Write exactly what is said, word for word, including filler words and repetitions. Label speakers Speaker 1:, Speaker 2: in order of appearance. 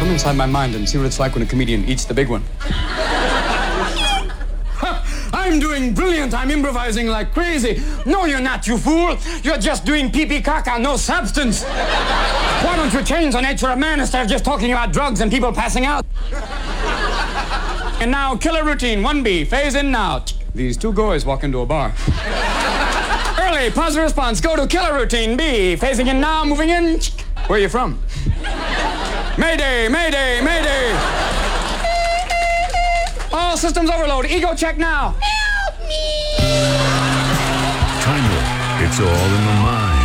Speaker 1: Come inside my mind and see what it's like when a comedian eats the big one. I'm doing brilliant. I'm improvising like crazy. No, you're not, you fool. You're just doing pee-pee caca, no substance. Why don't you change the nature of man instead of just talking about drugs and people passing out? And now, killer routine, one B, phase in now. These two guys walk into a bar. Early, positive response, go to killer routine, B, phasing in now, moving in. Where are you from? Mayday, mayday, mayday. All systems overload, ego check now.
Speaker 2: Time Warp. It's all in the mind.